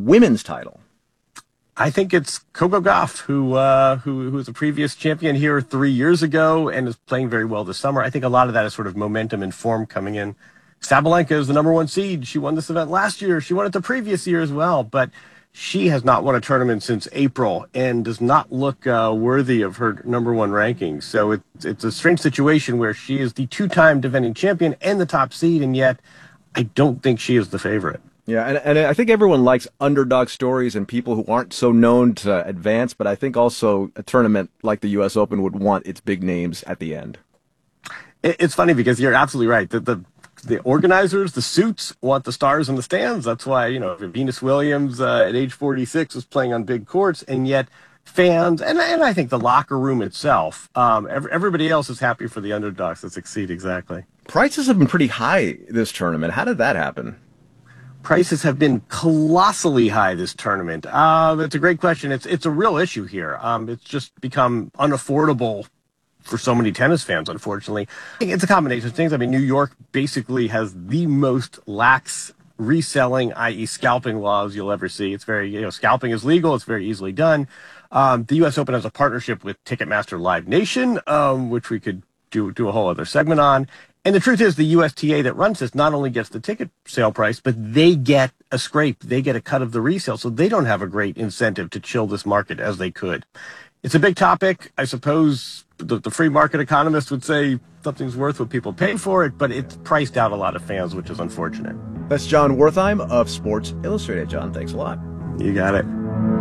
women's title? I think it's Coco Gauff, who was a previous champion here 3 years ago and is playing very well this summer. I think a lot of that is sort of momentum and form coming in. Sabalenka is the number one seed. She won this event last year. She won it the previous year as well, but she has not won a tournament since April and does not look worthy of her number one ranking. So it's a strange situation where she is the two-time defending champion and the top seed, and yet I don't think she is the favorite. Yeah, and I think everyone likes underdog stories and people who aren't so known to advance, but I think also a tournament like the U.S. Open would want its big names at the end. It's funny because you're absolutely right. The organizers, the suits, want the stars in the stands. That's why, Venus Williams at age 46 is playing on big courts, and yet fans, and I think the locker room itself, everybody else is happy for the underdogs to succeed, exactly. Prices have been pretty high this tournament. How did that happen? Prices have been colossally high this tournament. It's a great question. It's a real issue here. It's just become unaffordable for so many tennis fans, unfortunately. I think it's a combination of things. I mean, New York basically has the most lax reselling, i.e. scalping laws you'll ever see. It's very, scalping is legal. It's very easily done. The U.S. Open has a partnership with Ticketmaster Live Nation, which we could do a whole other segment on. And the truth is the USTA that runs this not only gets the ticket sale price, but they get a scrape. They get a cut of the resale. So they don't have a great incentive to chill this market as they could. It's a big topic. I suppose the free market economist would say something's worth what people pay for it, but it's priced out a lot of fans, which is unfortunate. That's John Wertheim of Sports Illustrated. John, thanks a lot. You got it.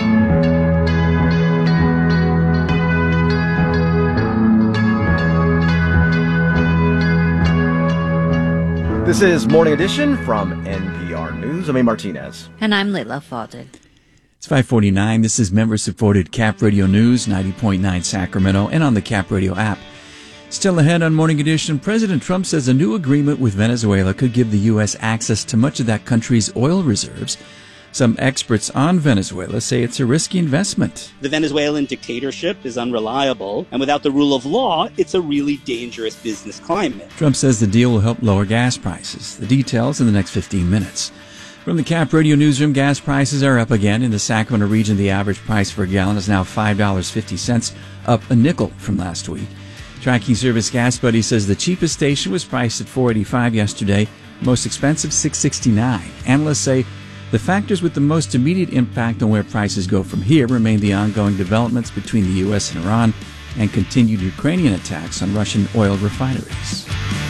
This is Morning Edition from NPR News. I'm A. Martinez. And I'm Leila Fadel. It's 5:49. This is member-supported Cap Radio News, 90.9 Sacramento, and on the Cap Radio app. Still ahead on Morning Edition, President Trump says a new agreement with Venezuela could give the U.S. access to much of that country's oil reserves. Some experts on Venezuela say it's a risky investment. The Venezuelan dictatorship is unreliable, and without the rule of law, it's a really dangerous business climate. Trump says the deal will help lower gas prices. The details in the next 15 minutes. From the Cap Radio Newsroom, gas prices are up again. In the Sacramento region, the average price for a gallon is now $5.50, up a nickel from last week. Tracking service Gas Buddy says the cheapest station was priced at $4.85 yesterday, most expensive $6.69. Analysts say the factors with the most immediate impact on where prices go from here remain the ongoing developments between the U.S. and Iran and continued Ukrainian attacks on Russian oil refineries.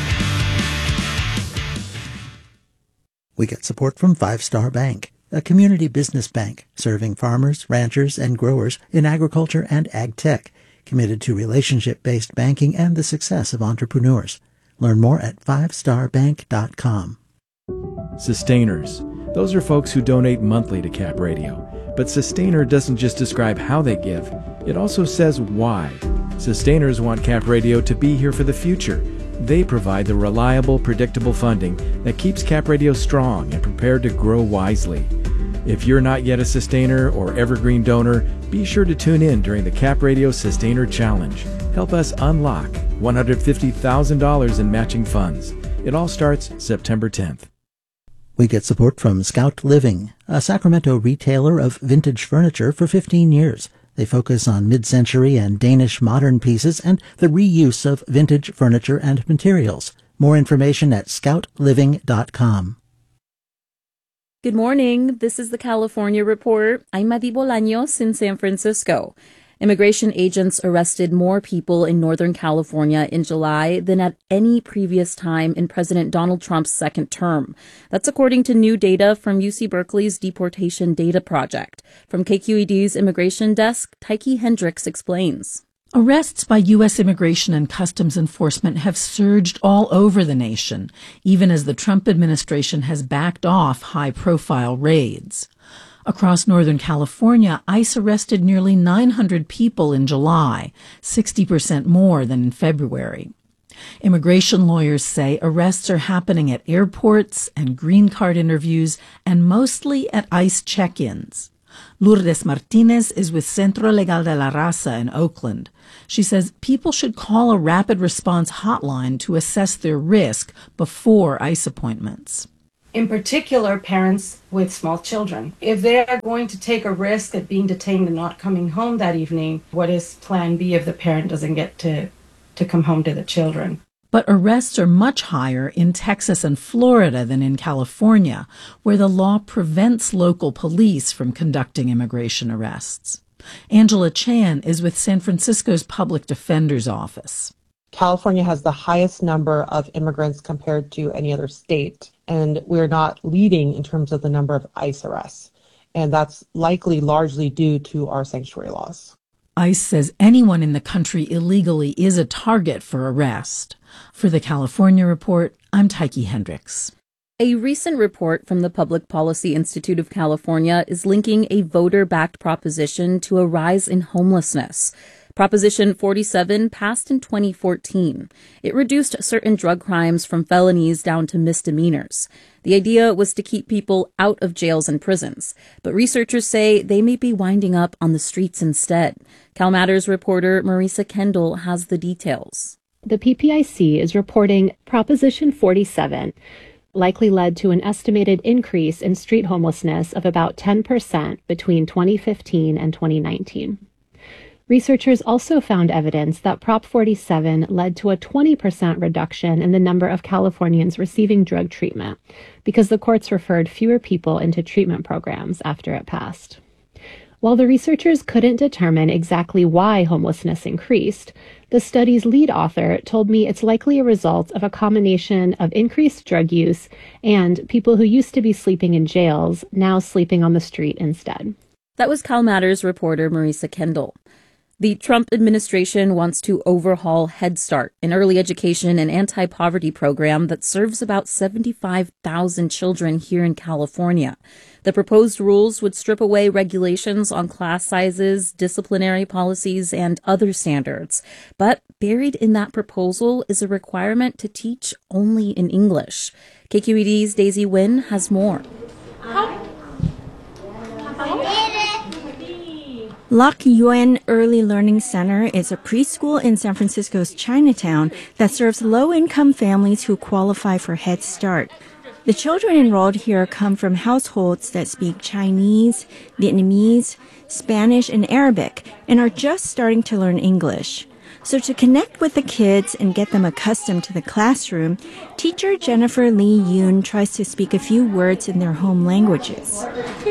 We get support from Five Star Bank, a community business bank serving farmers, ranchers, and growers in agriculture and ag tech, committed to relationship-based banking and the success of entrepreneurs. Learn more at fivestarbank.com. Sustainers. Those are folks who donate monthly to Cap Radio. But Sustainer doesn't just describe how they give, it also says why. Sustainers want Cap Radio to be here for the future. They provide the reliable, predictable funding that keeps Cap Radio strong and prepared to grow wisely. If you're not yet a Sustainer or Evergreen donor, be sure to tune in during the Cap Radio Sustainer Challenge. Help us unlock $150,000 in matching funds. It all starts September 10th. We get support from Scout Living, a Sacramento retailer of vintage furniture for 15 years. They focus on mid-century and Danish modern pieces and the reuse of vintage furniture and materials. More information at scoutliving.com. Good morning. This is the California Report. I'm Madi Bolaños in San Francisco. Immigration agents arrested more people in Northern California in July than at any previous time in President Donald Trump's second term. That's according to new data from UC Berkeley's Deportation Data Project. From KQED's Immigration Desk, Tyke Hendricks explains. Arrests by U.S. Immigration and Customs Enforcement have surged all over the nation, even as the Trump administration has backed off high-profile raids. Across Northern California, ICE arrested nearly 900 people in July, 60% more than in February. Immigration lawyers say arrests are happening at airports and green card interviews and mostly at ICE check-ins. Lourdes Martinez is with Centro Legal de la Raza in Oakland. She says people should call a rapid response hotline to assess their risk before ICE appointments. in particular parents with small children. If they're going to take a risk at being detained and not coming home that evening, what is plan B if the parent doesn't get to come home to the children? But arrests are much higher in Texas and Florida than in California, where the law prevents local police from conducting immigration arrests. Angela Chan is with San Francisco's Public Defender's Office. California has the highest number of immigrants compared to any other state, and we're not leading in terms of the number of ICE arrests. And that's likely largely due to our sanctuary laws. ICE says anyone in the country illegally is a target for arrest. For the California Report, I'm Tyche Hendricks. A recent report from the Public Policy Institute of California is linking a voter-backed proposition to a rise in homelessness. Proposition 47 passed in 2014. It reduced certain drug crimes from felonies down to misdemeanors. The idea was to keep people out of jails and prisons, but researchers say they may be winding up on the streets instead. CalMatters reporter Marisa Kendall has the details. The PPIC is reporting Proposition 47 likely led to an estimated increase in street homelessness of about 10% between 2015 and 2019. Researchers also found evidence that Prop 47 led to a 20% reduction in the number of Californians receiving drug treatment because the courts referred fewer people into treatment programs after it passed. While the researchers couldn't determine exactly why homelessness increased, the study's lead author told me it's likely a result of a combination of increased drug use and people who used to be sleeping in jails now sleeping on the street instead. That was CalMatters reporter Marisa Kendall. The Trump administration wants to overhaul Head Start, an early education and anti-poverty program that serves about 75,000 children here in California. The proposed rules would strip away regulations on class sizes, disciplinary policies, and other standards. But buried in that proposal is a requirement to teach only in English. KQED's Daisy Nguyen has more. Lock Yuan Early Learning Center is a preschool in San Francisco's Chinatown that serves low-income families who qualify for Head Start. The children enrolled here come from households that speak Chinese, Vietnamese, Spanish, and Arabic, and are just starting to learn English. So to connect with the kids and get them accustomed to the classroom, teacher Jennifer Lee Yoon tries to speak a few words in their home languages.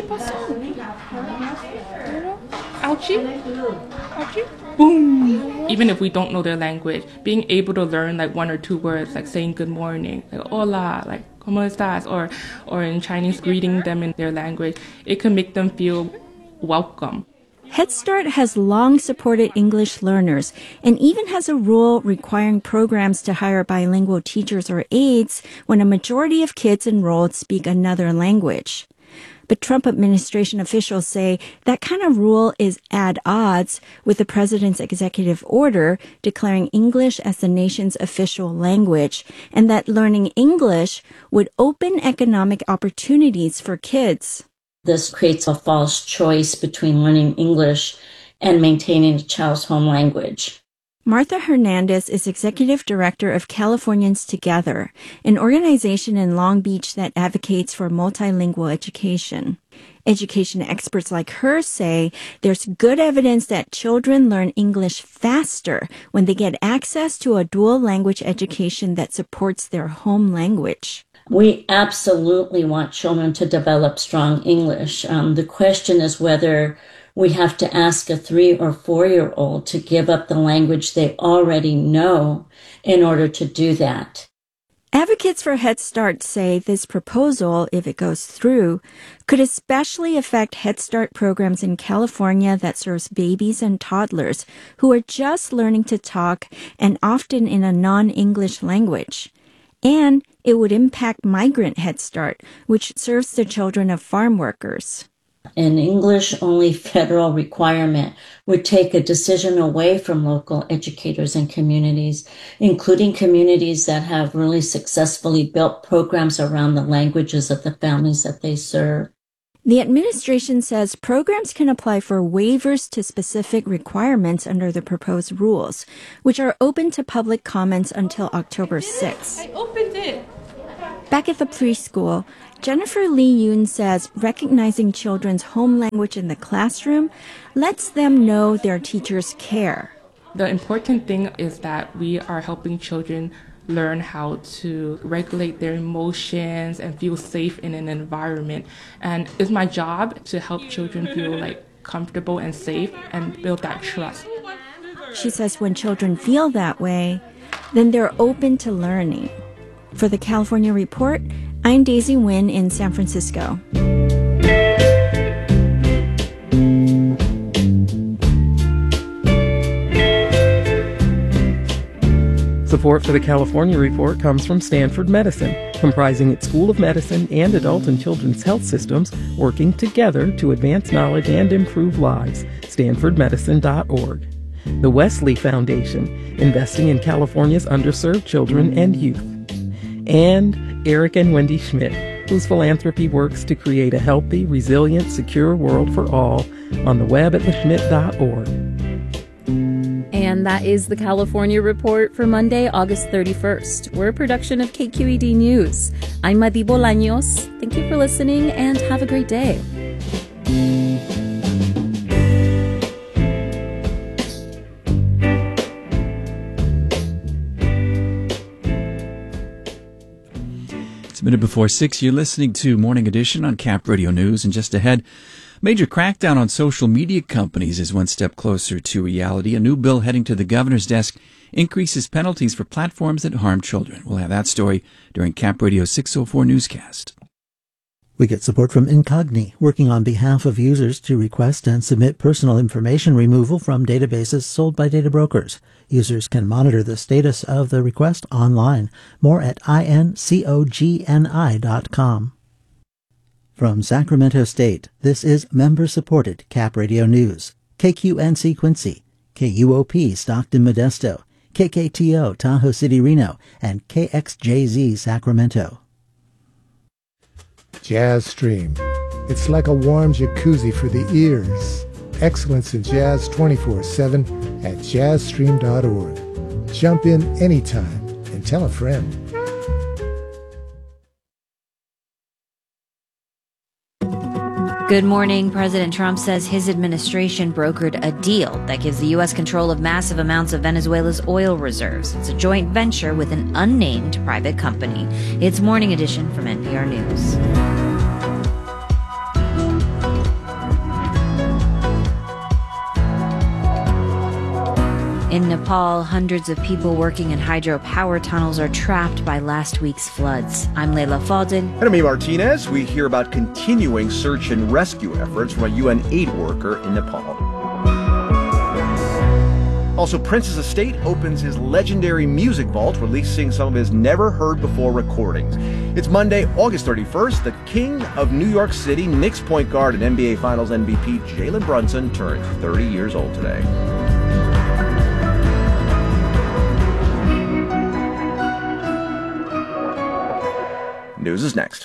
Ouchie. Ouchie. Boom. Even if we don't know their language, being able to learn like one or two words, like saying good morning, like hola, like ¿cómo estás? Or in Chinese, greeting them in their language, it can make them feel welcome. Head Start has long supported English learners and even has a rule requiring programs to hire bilingual teachers or aides when a majority of kids enrolled speak another language. But Trump administration officials say that kind of rule is at odds with the president's executive order declaring English as the nation's official language, and that learning English would open economic opportunities for kids. This creates a false choice between learning English and maintaining a child's home language. Martha Hernandez is executive director of Californians Together, an organization in Long Beach that advocates for multilingual education. Education experts like her say there's good evidence that children learn English faster when they get access to a dual language education that supports their home language. We absolutely want children to develop strong English. The question is whether we have to ask a 3 or 4-year-old to give up the language they already know in order to do that. Advocates for Head Start say this proposal, if it goes through, could especially affect Head Start programs in California that serves babies and toddlers who are just learning to talk and often in a non-English language. And it would impact Migrant Head Start, which serves the children of farm workers. An English-only federal requirement would take a decision away from local educators and communities, including communities that have really successfully built programs around the languages of the families that they serve. The administration says programs can apply for waivers to specific requirements under the proposed rules, which are open to public comments until October 6th. I opened it. Back at the preschool, Jennifer Lee Yoon says recognizing children's home language in the classroom lets them know their teachers care. The important thing is that we are helping children learn how to regulate their emotions and feel safe in an environment. And it's my job to help children feel like comfortable and safe and build that trust. She says when children feel that way, then they're open to learning. For the California Report, I'm Daisy Nguyen in San Francisco. Support for the California Report comes from Stanford Medicine, comprising its School of Medicine and Adult and Children's Health Systems working together to advance knowledge and improve lives. StanfordMedicine.org. The Wesley Foundation, investing in California's underserved children and youth. And Eric and Wendy Schmidt, whose philanthropy works to create a healthy, resilient, secure world for all on the web at theschmidt.org. And that is the California Report for Monday, August 31st. We're a production of KQED News. I'm Madi Bolaños. Thank you for listening and have a great day. It's a minute before 6. You're listening to Morning Edition on Cap Radio News. And just ahead, major crackdown on social media companies is one step closer to reality. A new bill heading to the governor's desk increases penalties for platforms that harm children. We'll have that story during Cap Radio's 604 newscast. We get support from Incogni, working on behalf of users to request and submit personal information removal from databases sold by data brokers. Users can monitor the status of the request online. More at incogni.com. From Sacramento State, this is member-supported Cap Radio News. KQNC Quincy, KUOP Stockton Modesto, KKTO Tahoe City Reno, and KXJZ Sacramento. Jazz Stream. It's like a warm jacuzzi for the ears. Excellence in jazz 24/7 at jazzstream.org. Jump in anytime and tell a friend. Good morning. President Trump says his administration brokered a deal that gives the U.S. control of massive amounts of Venezuela's oil reserves. It's a joint venture with an unnamed private company. It's Morning Edition from NPR News. In Nepal, hundreds of people working in hydropower tunnels are trapped by last week's floods. I'm Leila Fadel. And I'm Martinez. We hear about continuing search and rescue efforts from a UN aid worker in Nepal. Also, Prince's estate opens his legendary music vault, releasing some of his never-heard-before recordings. It's Monday, August 31st. The king of New York City, Knicks point guard and NBA Finals MVP Jalen Brunson turned 30 years old today. News is next.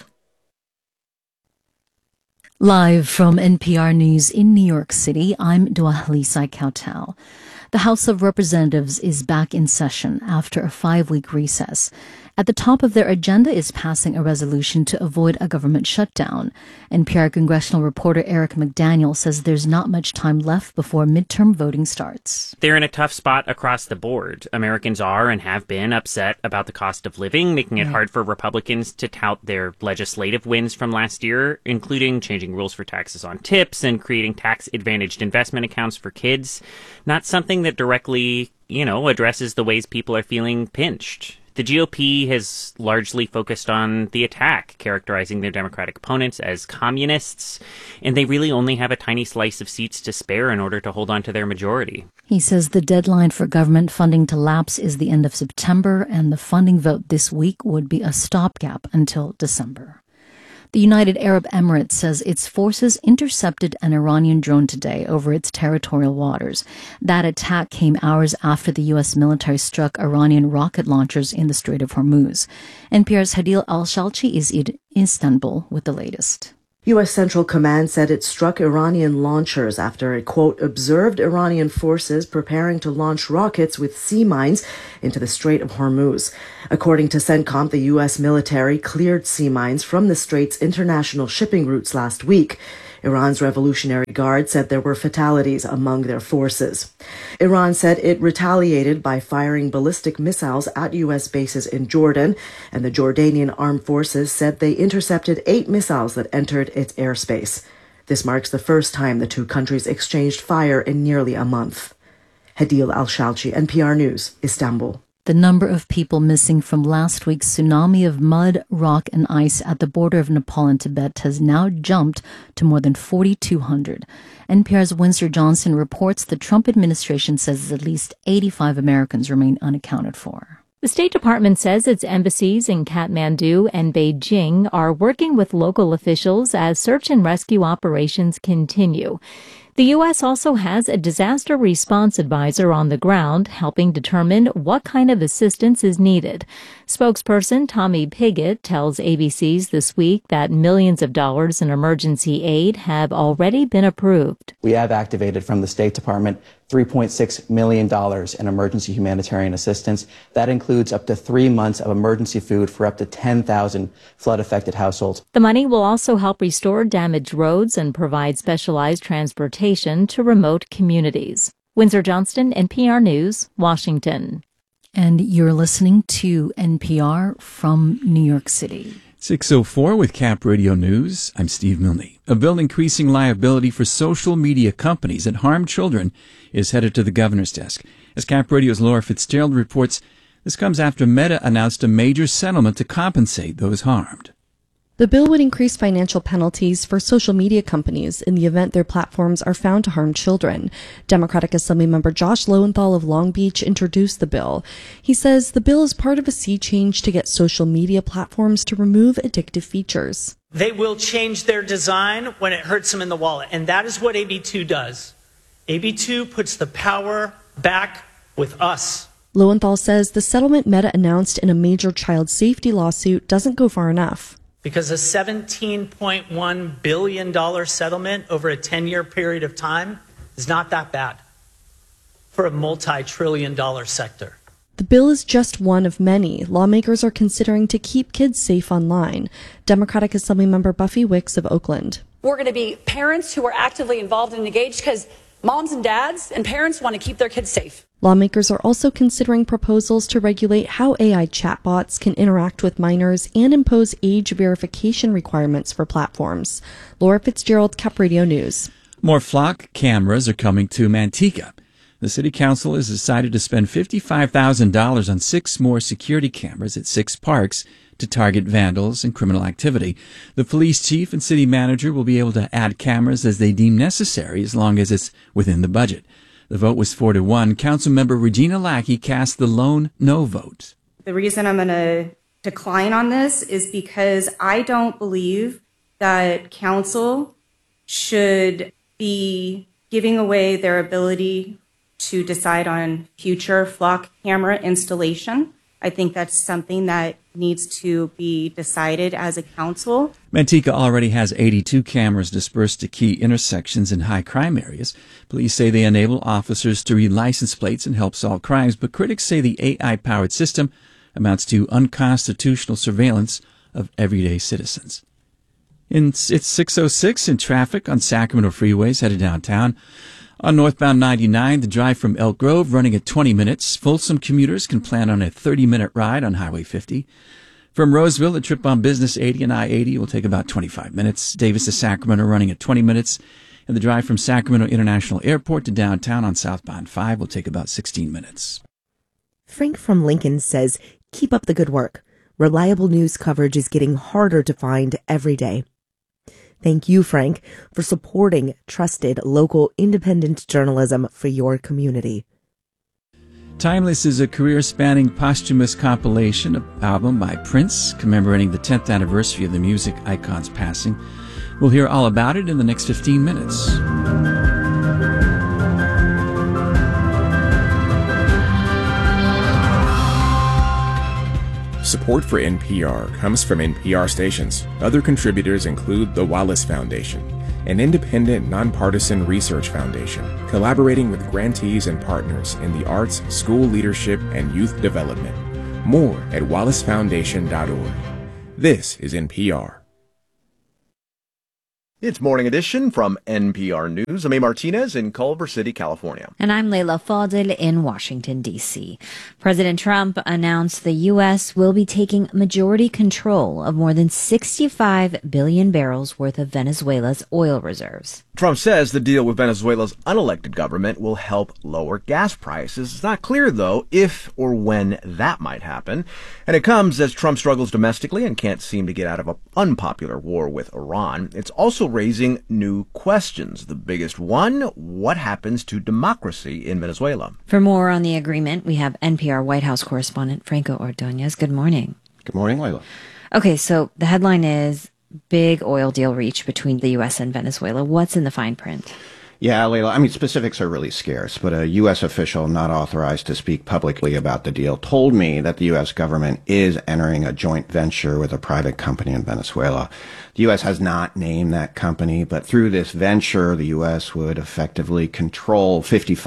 Live from NPR News in New York City, I'm Dwahlisai Kautal. The House of Representatives is back in session after a 5-week recess. At the top of their agenda is passing a resolution to avoid a government shutdown. NPR congressional reporter Eric McDaniel says there's not much time left before midterm voting starts. They're in a tough spot across the board. Americans are and have been upset about the cost of living, making it hard for Republicans to tout their legislative wins from last year, including changing rules for taxes on tips and creating tax-advantaged investment accounts for kids. Not something that directly, addresses the ways people are feeling pinched. The GOP has largely focused on the attack, characterizing their Democratic opponents as communists, and they really only have a tiny slice of seats to spare in order to hold on to their majority. He says the deadline for government funding to lapse is the end of September, and the funding vote this week would be a stopgap until December. The United Arab Emirates says its forces intercepted an Iranian drone today over its territorial waters. That attack came hours after the U.S. military struck Iranian rocket launchers in the Strait of Hormuz. NPR's Hadil Al-Shalchi is in Istanbul with the latest. U.S. Central Command said it struck Iranian launchers after it, quote, observed Iranian forces preparing to launch rockets with sea mines into the Strait of Hormuz. According to CENTCOM, the U.S. military cleared sea mines from the Strait's international shipping routes last week. Iran's Revolutionary Guard said there were fatalities among their forces. Iran said it retaliated by firing ballistic missiles at U.S. bases in Jordan, and the Jordanian armed forces said they intercepted 8 missiles that entered its airspace. This marks the first time the two countries exchanged fire in nearly a month. Hadil Al-Shalchi, NPR News, Istanbul. The number of people missing from last week's tsunami of mud, rock, and ice at the border of Nepal and Tibet has now jumped to more than 4,200. NPR's Winsor Johnson reports the Trump administration says at least 85 Americans remain unaccounted for. The State Department says its embassies in Kathmandu and Beijing are working with local officials as search and rescue operations continue. The U.S. also has a disaster response advisor on the ground helping determine what kind of assistance is needed. Spokesperson Tommy Pigott tells ABC's This Week that millions of dollars in emergency aid have already been approved. We have activated from the State Department $3.6 million in emergency humanitarian assistance. That includes up to 3 months of emergency food for up to 10,000 flood-affected households. The money will also help restore damaged roads and provide specialized transportation to remote communities. Winsor Johnston, NPR News, Washington. And you're listening to NPR from New York City. 6:04 with Cap Radio News. I'm Steve Milne. A bill increasing liability for social media companies that harm children is headed to the governor's desk. As Cap Radio's Laura Fitzgerald reports, this comes after Meta announced a major settlement to compensate those harmed. The bill would increase financial penalties for social media companies in the event their platforms are found to harm children. Democratic Assemblymember Josh Lowenthal of Long Beach introduced the bill. He says the bill is part of a sea change to get social media platforms to remove addictive features. They will change their design when it hurts them in the wallet, and that is what AB2 does. AB2 puts the power back with us. Lowenthal says the settlement Meta announced in a major child safety lawsuit doesn't go far enough. Because a $17.1 billion settlement over a 10-year period of time is not that bad for a multi-trillion-dollar sector. The bill is just one of many lawmakers are considering to keep kids safe online. Democratic Assemblymember Buffy Wicks of Oakland. We're going to be parents who are actively involved and engaged because moms and dads and parents want to keep their kids safe. Lawmakers are also considering proposals to regulate how AI chatbots can interact with minors and impose age verification requirements for platforms. Laura Fitzgerald, Cap Radio News. More flock cameras are coming to Manteca. The city council has decided to spend $55,000 on 6 more security cameras at 6 parks to target vandals and criminal activity. The police chief and city manager will be able to add cameras as they deem necessary as long as it's within the budget. The vote was 4-1. Councilmember Regina Lackey cast the lone no vote. The reason I'm going to decline on this is because I don't believe that council should be giving away their ability to decide on future flock camera installation. I think that's something that needs to be decided as a council. Manteca already has 82 cameras dispersed to key intersections in high crime areas. Police say they enable officers to read license plates and help solve crimes, but critics say the AI-powered system amounts to unconstitutional surveillance of everyday citizens. It's 6:06 in traffic on Sacramento freeways headed downtown. On northbound 99, the drive from Elk Grove running at 20 minutes. Folsom commuters can plan on a 30-minute ride on Highway 50. From Roseville, the trip on Business 80 and I-80 will take about 25 minutes. Davis to Sacramento running at 20 minutes. And the drive from Sacramento International Airport to downtown on southbound 5 will take about 16 minutes. Frank from Lincoln says, keep up the good work. Reliable news coverage is getting harder to find every day. Thank you, Frank, for supporting trusted local independent journalism for your community. Timeless is a career-spanning posthumous compilation album by Prince commemorating the 10th anniversary of the music icon's passing. We'll hear all about it in the next 15 minutes. Support for NPR comes from NPR stations. Other contributors include the Wallace Foundation, an independent, nonpartisan research foundation collaborating with grantees and partners in the arts, school leadership, and youth development. More at wallacefoundation.org. This is NPR. It's Morning Edition from NPR News. I'm A. Martinez in Culver City, California. And I'm Leila Fadel in Washington, D.C. President Trump announced the U.S. will be taking majority control of more than 65 billion barrels worth of Venezuela's oil reserves. Trump says the deal with Venezuela's unelected government will help lower gas prices. It's not clear, though, if or when that might happen. And it comes as Trump struggles domestically and can't seem to get out of an unpopular war with Iran. It's also raising new questions. The biggest one, what happens to democracy in Venezuela? For more on the agreement, we have NPR White House correspondent Franco Ordonez. Good morning. Good morning, Leila. Okay, so the headline is big oil deal reached between the U.S. and Venezuela. What's in the fine print? Yeah, Leila, I mean, specifics are really scarce, but a U.S. official not authorized to speak publicly about the deal told me that the U.S. government is entering a joint venture with a private company in Venezuela. The U.S. has not named that company, but through this venture, the U.S. would effectively control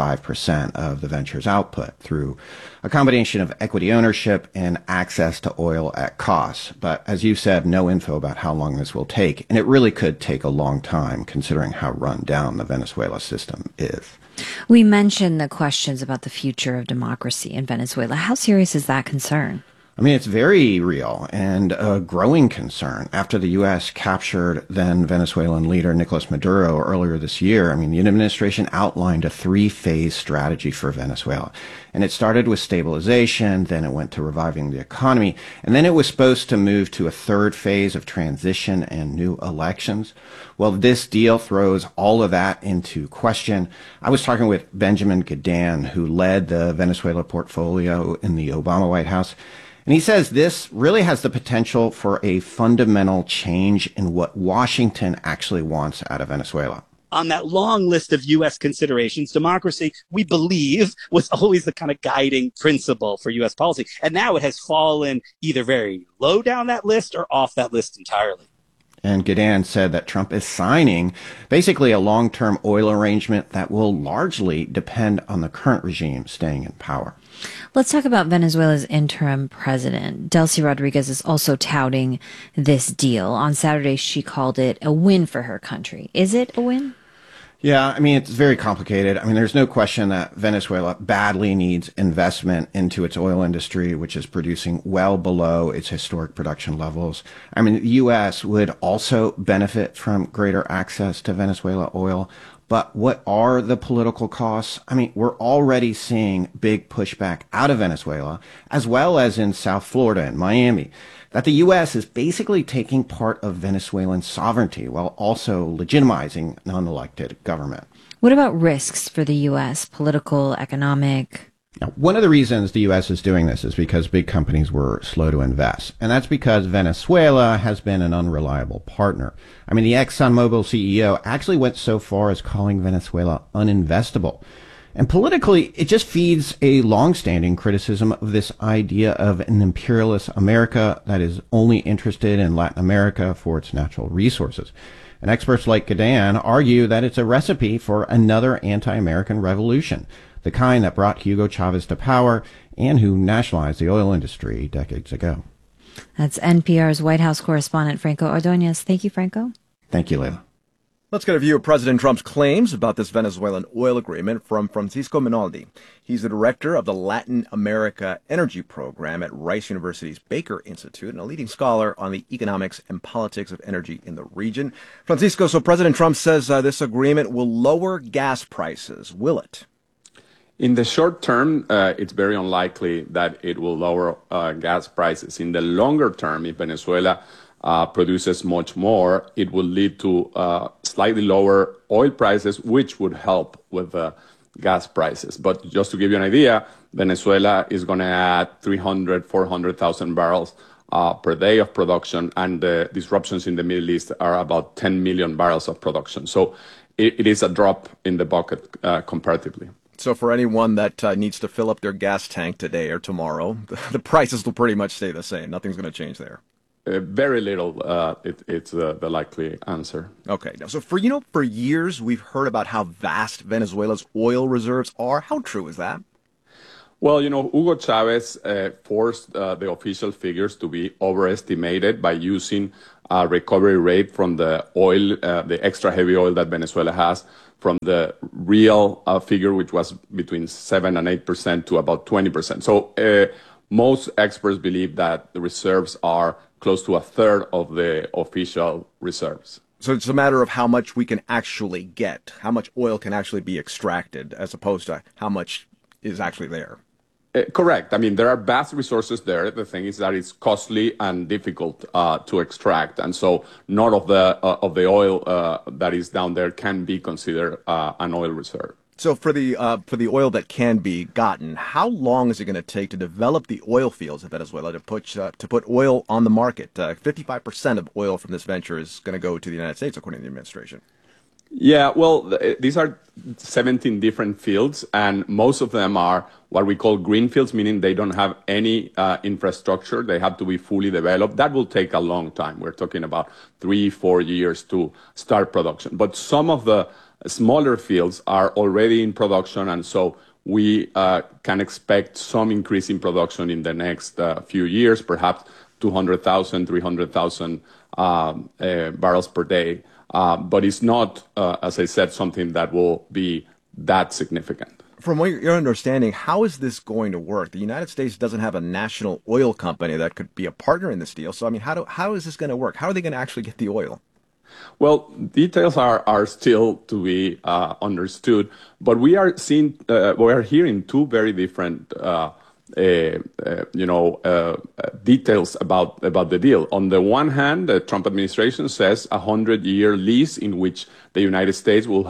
55% of the venture's output through a combination of equity ownership and access to oil at cost. But as you said, no info about how long this will take, and it really could take a long time considering how run down the Venezuela system is. We mentioned the questions about the future of democracy in Venezuela. How serious is that concern? I mean, it's very real and a growing concern. After the U.S. captured then Venezuelan leader Nicolas Maduro earlier this year, I mean, the administration outlined a three-phase strategy for Venezuela. And it started with stabilization, then it went to reviving the economy, and then it was supposed to move to a third phase of transition and new elections. Well, this deal throws all of that into question. I was talking with Benjamin Gadan, who led the Venezuela portfolio in the Obama White House. And he says this really has the potential for a fundamental change in what Washington actually wants out of Venezuela. On that long list of U.S. considerations, democracy, we believe, was always the kind of guiding principle for U.S. policy. And now it has fallen either very low down that list or off that list entirely. And Gadan said that Trump is signing basically a long-term oil arrangement that will largely depend on the current regime staying in power. Let's talk about Venezuela's interim president. Delcy Rodriguez is also touting this deal. On Saturday, she called it a win for her country. Is it a win? Yeah, I mean, it's very complicated. I mean, there's no question that Venezuela badly needs investment into its oil industry, which is producing well below its historic production levels. I mean, the U.S. would also benefit from greater access to Venezuela oil. But what are the political costs? I mean, we're already seeing big pushback out of Venezuela, as well as in South Florida and Miami, that the U.S. is basically taking part of Venezuelan sovereignty while also legitimizing an unelected government. What about risks for the U.S., political, economic? Now, one of the reasons the U.S. is doing this is because big companies were slow to invest. And that's because Venezuela has been an unreliable partner. I mean, the ExxonMobil CEO actually went so far as calling Venezuela uninvestable. And politically, it just feeds a longstanding criticism of this idea of an imperialist America that is only interested in Latin America for its natural resources. And experts like Gadan argue that it's a recipe for another anti-American revolution, the kind that brought Hugo Chavez to power and who nationalized the oil industry decades ago. That's NPR's White House correspondent Franco Ordonez. Thank you, Franco. Thank you, Leila. Let's get a view of President Trump's claims about this Venezuelan oil agreement from Francisco Minaldi. He's the director of the Latin America Energy Program at Rice University's Baker Institute and a leading scholar on the economics and politics of energy in the region. Francisco, so President Trump says this agreement will lower gas prices. Will it? In the short term, it's very unlikely that it will lower gas prices. In the longer term, if Venezuela produces much more, it will lead to slightly lower oil prices, which would help with gas prices. But just to give you an idea, Venezuela is going to add 400,000 barrels per day of production, and the disruptions in the Middle East are about 10 million barrels of production. So it is a drop in the bucket comparatively. So for anyone that needs to fill up their gas tank today or tomorrow, the prices will pretty much stay the same. Nothing's going to change there. Very little. It's the likely answer. Okay. Now, so for years we've heard about how vast Venezuela's oil reserves are. How true is that? Well, Hugo Chavez forced the official figures to be overestimated by using a recovery rate from the oil, the extra heavy oil that Venezuela has, from the real figure, which was between 7 and 8% to about 20%. So most experts believe that the reserves are close to a third of the official reserves. So it's a matter of how much we can actually get, how much oil can actually be extracted, as opposed to how much is actually there. Correct. I mean, there are vast resources there. The thing is that it's costly and difficult to extract, and so none of the oil that is down there can be considered an oil reserve. So for the oil that can be gotten, how long is it going to take to develop the oil fields of Venezuela to put oil on the market? 55% of oil from this venture is going to go to the United States, according to the administration. Yeah, well, these are 17 different fields, and most of them are what we call green fields, meaning they don't have any infrastructure. They have to be fully developed. That will take a long time. We're talking about 3-4 years to start production. But some of the smaller fields are already in production, and so we can expect some increase in production in the next few years, perhaps 200,000, 300,000 barrels per day. But it's not, as I said, something that will be that significant. From what your understanding, how is this going to work? The United States doesn't have a national oil company that could be a partner in this deal. So, I mean, how is this going to work? How are they going to actually get the oil? Well, details are still to be understood, but we are hearing two very different details about the deal. On the one hand, the Trump administration says a 100-year lease in which the United States will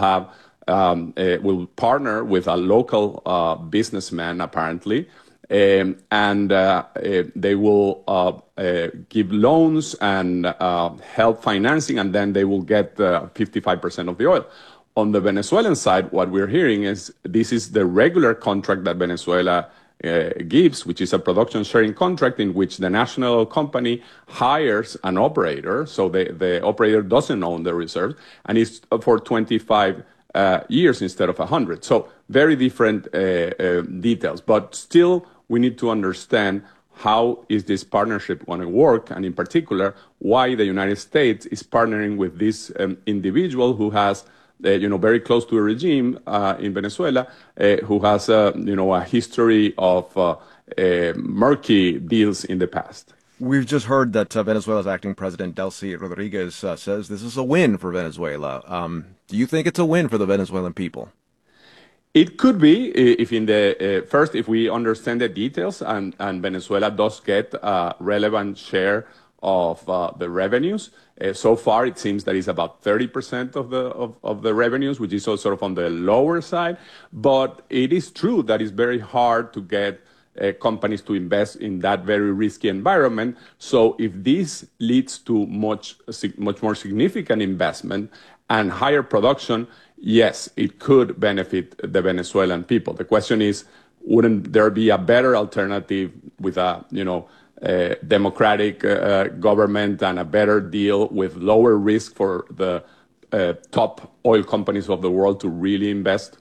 partner with a local businessman, apparently, and they will give loans and help financing, and then they will get 55% of the oil. On the Venezuelan side, what we're hearing is this is the regular contract that Venezuela gives, which is a production sharing contract in which the national company hires an operator, so the operator doesn't own the reserves, and it's for 25 years instead of 100. So very different details, but still we need to understand how is this partnership going to work, and in particular, why the United States is partnering with this individual who has very close to a regime in Venezuela, who has a history of murky deals in the past. We've just heard that Venezuela's acting president, Delcy Rodriguez, says this is a win for Venezuela. Do you think it's a win for the Venezuelan people? It could be if if we understand the details and Venezuela does get a relevant share of the revenues. So far, it seems that it's about 30% of the revenues, which is also sort of on the lower side. But it is true that it's very hard to get companies to invest in that very risky environment. So if this leads to much more significant investment and higher production, yes, it could benefit the Venezuelan people. The question is, wouldn't there be a better alternative with a democratic government and a better deal with lower risk for the top oil companies of the world to really invest?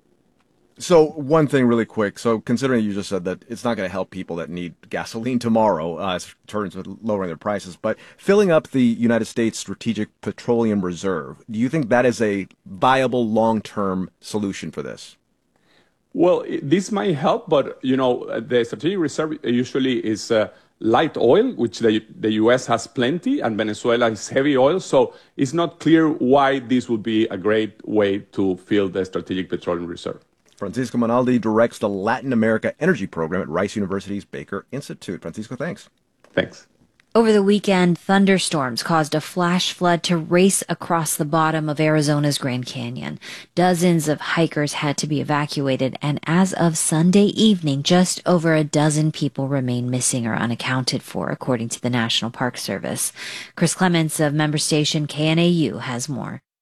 So one thing really quick. So considering you just said that it's not going to help people that need gasoline tomorrow in terms of lowering their prices, but filling up the United States Strategic Petroleum Reserve, do you think that is a viable long-term solution for this? Well, this might help, but, the strategic reserve usually is light oil, which the U.S. has plenty, and Venezuela is heavy oil. So it's not clear why this would be a great way to fill the strategic petroleum reserve. Francisco Monaldi directs the Latin America Energy Program at Rice University's Baker Institute. Francisco, thanks. Thanks. Over the weekend, thunderstorms caused a flash flood to race across the bottom of Arizona's Grand Canyon. Dozens of hikers had to be evacuated, and as of Sunday evening, just over a dozen people remain missing or unaccounted for, according to the National Park Service. Chris Clements of member station KNAU has more.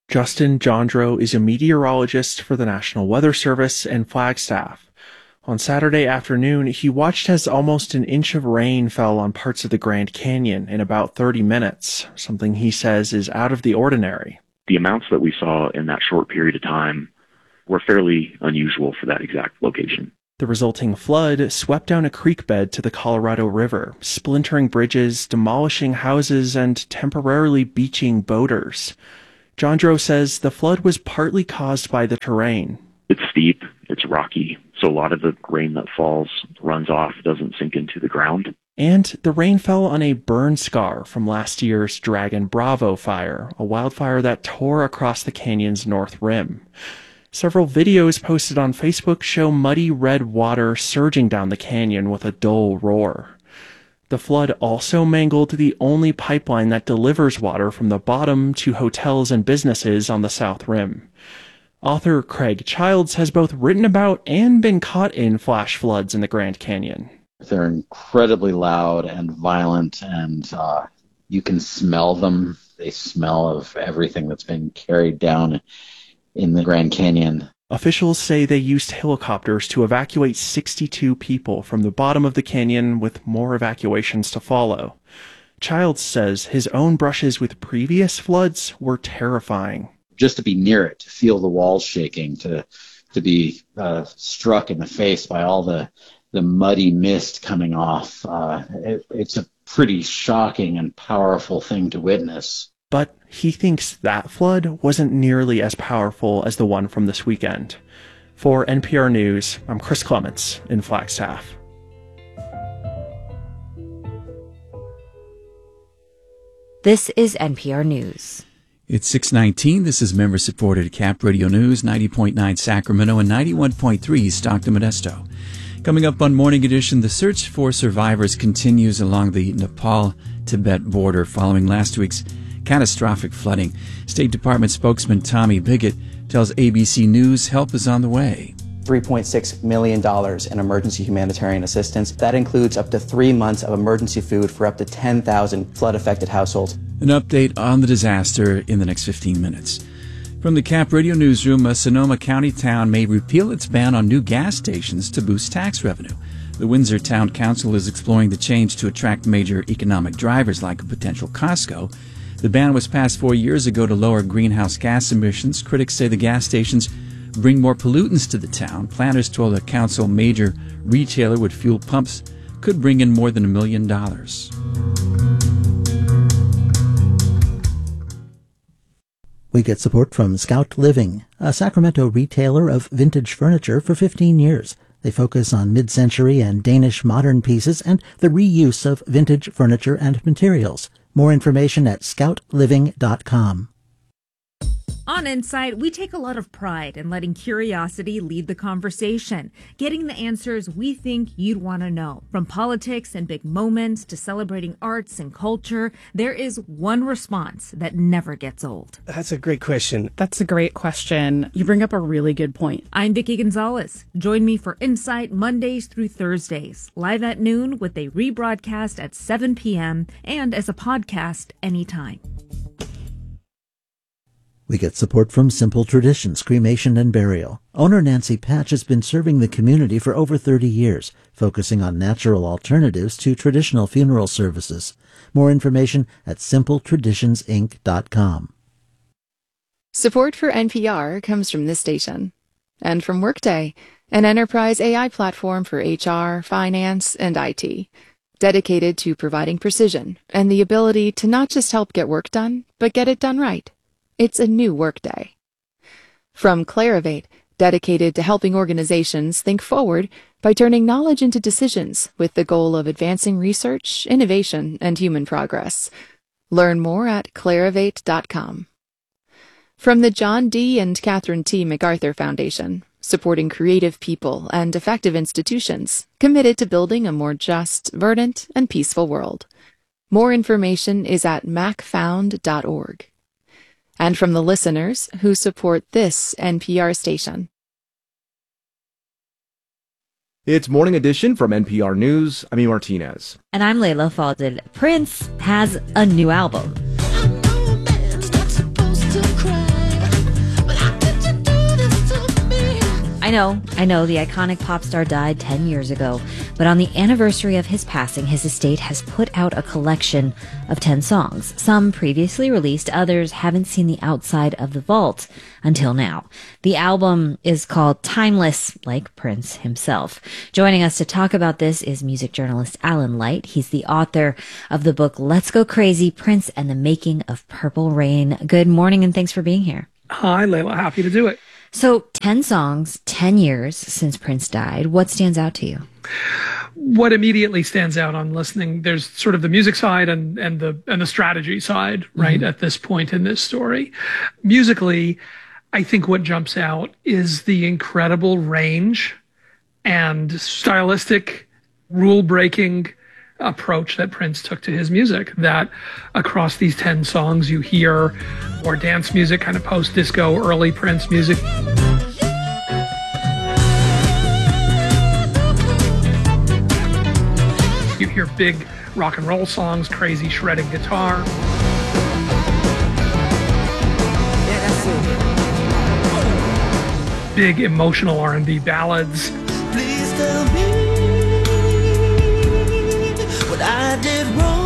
Justin Jandro is a meteorologist for the National Weather Service in Flagstaff. On Saturday afternoon, he watched as almost an inch of rain fell on parts of the Grand Canyon in about 30 minutes, something he says is out of the ordinary. The amounts that we saw in that short period of time were fairly unusual for that exact location. The resulting flood swept down a creek bed to the Colorado River, splintering bridges, demolishing houses, and temporarily beaching boaters. Jandro says the flood was partly caused by the terrain. It's steep, it's rocky, so a lot of the rain that falls runs off, doesn't sink into the ground. And the rain fell on a burn scar from last year's Dragon Bravo fire, a wildfire that tore across the canyon's north rim. Several videos posted on Facebook show muddy red water surging down the canyon with a dull roar. The flood also mangled the only pipeline that delivers water from the bottom to hotels and businesses on the south rim. Author Craig Childs has both written about and been caught in flash floods in the Grand Canyon. They're incredibly loud and violent, and you can smell them. They smell of everything that's been carried down in the Grand Canyon. Officials say they used helicopters to evacuate 62 people from the bottom of the canyon, with more evacuations to follow. Childs says his own brushes with previous floods were terrifying. Just to be near it, to feel the walls shaking, to be struck in the face by all the muddy mist coming off, it's a pretty shocking and powerful thing to witness. But he thinks that flood wasn't nearly as powerful as the one from this weekend. For NPR News, I'm Chris Clements in Flagstaff. This is NPR News. It's 6:19. This is member-supported Cap Radio News, 90.9 Sacramento and 91.3 Stockton Modesto. Coming up on Morning Edition, the search for survivors continues along the Nepal-Tibet border following last week's catastrophic flooding. State Department spokesman Tommy Bigot tells ABC News help is on the way. $3.6 million in emergency humanitarian assistance. That includes up to 3 months of emergency food for up to 10,000 flood-affected households. An update on the disaster in the next 15 minutes. From the Cap Radio newsroom, a Sonoma County town may repeal its ban on new gas stations to boost tax revenue. The Windsor Town Council is exploring the change to attract major economic drivers like a potential Costco. The ban was passed 4 years ago to lower greenhouse gas emissions. Critics say the gas stations bring more pollutants to the town. Planners told the council major retailer with fuel pumps could bring in more than $1 million. We get support from Scout Living, a Sacramento retailer of vintage furniture for 15 years. They focus on mid-century and Danish modern pieces and the reuse of vintage furniture and materials. More information at scoutliving.com. On Insight, we take a lot of pride in letting curiosity lead the conversation, getting the answers we think you'd want to know. From politics and big moments to celebrating arts and culture, there is one response that never gets old. That's a great question. That's a great question. You bring up a really good point. I'm Vicki Gonzalez. Join me for Insight Mondays through Thursdays, live at noon with a rebroadcast at 7 p.m. and as a podcast anytime. We get support from Simple Traditions Cremation and Burial. Owner Nancy Patch has been serving the community for over 30 years, focusing on natural alternatives to traditional funeral services. More information at simpletraditionsinc.com. Support for NPR comes from this station and from Workday, an enterprise AI platform for HR, finance, and IT, dedicated to providing precision and the ability to not just help get work done, but get it done right. It's a new Workday. From Clarivate, dedicated to helping organizations think forward by turning knowledge into decisions with the goal of advancing research, innovation, and human progress. Learn more at clarivate.com. From the John D. and Catherine T. MacArthur Foundation, supporting creative people and effective institutions committed to building a more just, verdant, and peaceful world. More information is at macfound.org. And from the listeners who support this NPR station. It's Morning Edition from NPR News. I'm E. Martinez. And I'm Layla Fadel. Prince has a new album. I know, the iconic pop star died 10 years ago, but on the anniversary of his passing, his estate has put out a collection of 10 songs. Some previously released, others haven't seen the outside of the vault until now. The album is called Timeless, like Prince himself. Joining us to talk about this is music journalist Alan Light. He's the author of the book Let's Go Crazy, Prince and the Making of Purple Rain. Good morning and thanks for being here. Hi, Layla. Happy to do it. So 10 songs, 10 years since Prince died. What stands out to you? What immediately stands out on listening, there's sort of the music side and the strategy side, right, at this point in this story. Musically, I think what jumps out is the incredible range and stylistic, rule-breaking approach that Prince took to his music, that across these 10 songs you hear more dance music, kind of post-disco, early Prince music. You hear big rock and roll songs, crazy shredding guitar. Big emotional R&B ballads. Please tell me what I did wrong.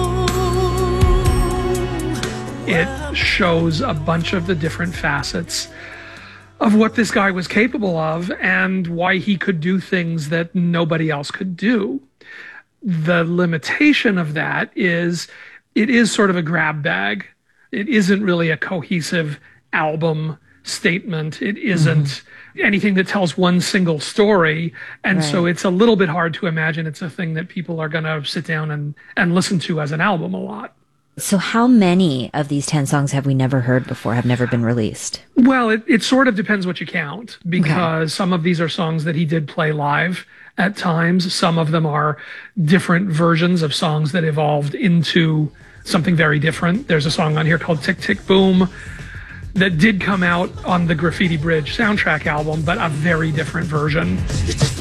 It shows a bunch of the different facets of what this guy was capable of and why he could do things that nobody else could do. The limitation of that is it is sort of a grab bag. It isn't really a cohesive album statement. It isn't anything that tells one single story. And so it's a little bit hard to imagine it's a thing that people are going to sit down and listen to as an album a lot. So how many of these 10 songs have we never heard before, have never been released? Well, it sort of depends what you count, because some of these are songs that he did play live at times. Some of them are different versions of songs that evolved into something very different. There's a song on here called Tick, Tick, Boom that did come out on the Graffiti Bridge soundtrack album, but a very different version.